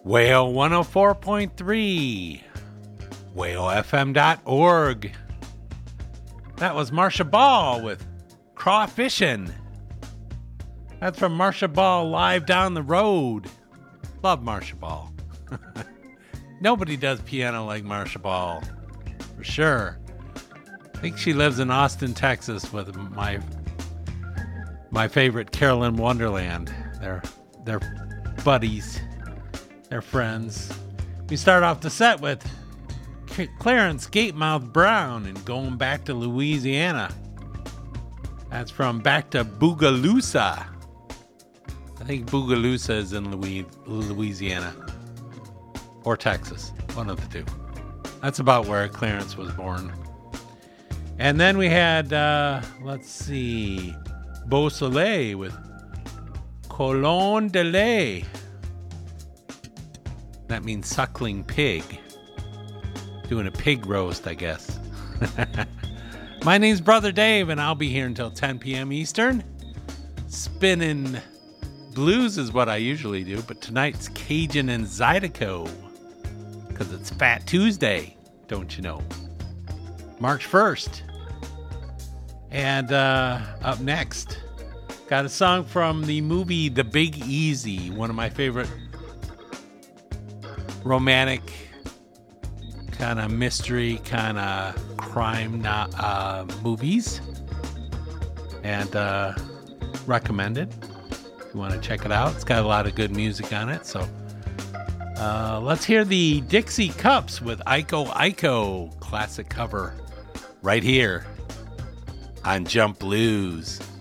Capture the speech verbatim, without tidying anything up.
Whale one oh four point three, whale f m dot org. That was Marcia Ball with Crawfishin'. That's from Marcia Ball live down the road. Love Marcia Ball. Nobody does piano like Marcia Ball, for sure. I think she lives in Austin, Texas with my my favorite Carolyn Wonderland. They're, they're buddies. They're friends. We start off the set with C- Clarence Gatemouth Brown and Going Back to Louisiana. That's from Back to Boogaloosah. I think Boogaloosah is in Louis- Louisiana. Or Texas. One of the two. That's about where Clarence was born. And then we had, uh, let's see, Beau Soleil with Colon de Lait. That means suckling pig. Doing a pig roast, I guess. My name's Brother Dave, and I'll be here until ten p.m. Eastern. Spinning blues is what I usually do, but tonight's Cajun and Zydeco. Because it's Fat Tuesday, don't you know? March first. And uh, up next, got a song from the movie The Big Easy, one of my favorite romantic, kind of mystery, kind of crime uh, movies. And uh, recommended if you want to check it out. It's got a lot of good music on it. So uh, let's hear the Dixie Cups with Iko Iko classic cover right here on Jump Blues.